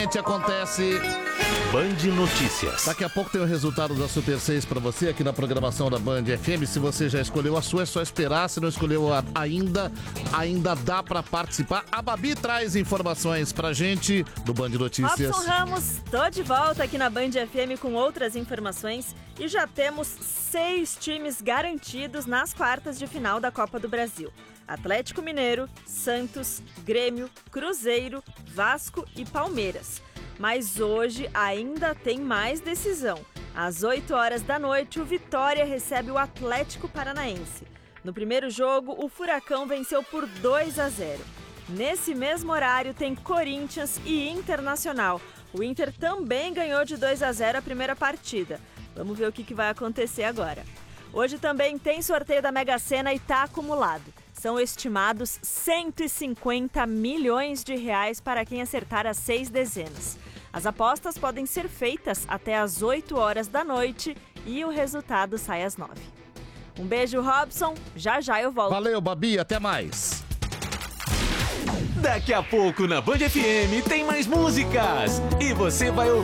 Acontece Band Notícias. Daqui a pouco tem o resultado da Super 6 para você aqui na programação da Band FM. Se você já escolheu a sua, é só esperar. Se não escolheu ainda dá para participar. A Babi traz informações pra gente do Band Notícias. Robson Ramos, tô de volta aqui na Band FM com outras informações e já temos 6 times garantidos nas quartas de final da Copa do Brasil. Atlético Mineiro, Santos, Grêmio, Cruzeiro, Vasco e Palmeiras. Mas hoje ainda tem mais decisão. Às 8 horas da noite, o Vitória recebe o Atlético Paranaense. No primeiro jogo, o Furacão venceu por 2-0. Nesse mesmo horário, tem Corinthians e Internacional. O Inter também ganhou de 2-0 a primeira partida. Vamos ver o que vai acontecer agora. Hoje também tem sorteio da Mega Sena e está acumulado. São estimados 150 milhões de reais para quem acertar as 6 dezenas. As apostas podem ser feitas até às 8 horas da noite e o resultado sai às 9. Um beijo, Robson. Já eu volto. Valeu, Babi. Até mais. Daqui a pouco na Band FM tem mais músicas. E você vai ouvir.